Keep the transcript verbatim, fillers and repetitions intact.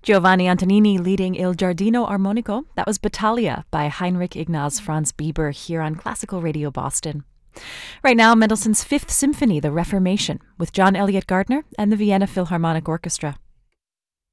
Giovanni Antonini leading Il Giardino Armonico. That was Battaglia by Heinrich Ignaz Franz Bieber here on Classical Radio Boston. Right now, Mendelssohn's Fifth Symphony, The Reformation, with John Elliott Gardner and the Vienna Philharmonic Orchestra.